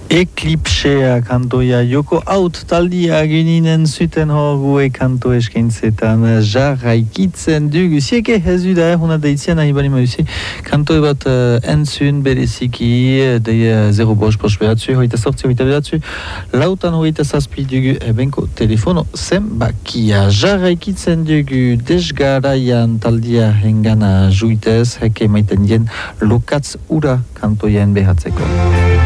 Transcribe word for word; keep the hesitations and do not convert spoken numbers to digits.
Eklipsea kantoia joko haut taldia geninen zuten hogu e kanto eskaintzetan jarraikitzen dugu. Zieke hezu da erhuna deitzen nahi bali mauzi. Kanto bat uh, entzun bereziki de uh, zero bost bost behatzu, hoita sortzi hoita behatzu, lautan hoita zazpi dugu ebenko telefono zenbakia. Jarraikitzen dugu desgaraian taldia hengana juitez, heke maiten dien lokatz ura kantoien behatzeko.